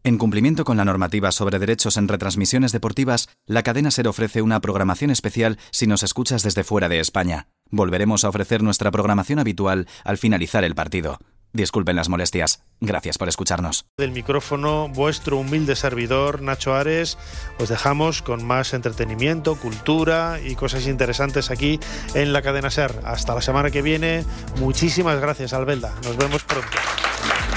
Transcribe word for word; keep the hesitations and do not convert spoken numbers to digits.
En cumplimiento con la normativa sobre derechos en retransmisiones deportivas, la cadena SER ofrece una programación especial si nos escuchas desde fuera de España. Volveremos a ofrecer nuestra programación habitual al finalizar el partido. Disculpen las molestias. Gracias por escucharnos. Del micrófono, vuestro humilde servidor, Nacho Ares. Os dejamos con más entretenimiento, cultura y cosas interesantes aquí en la cadena SER. Hasta la semana que viene. Muchísimas gracias, Albelda. Nos vemos pronto.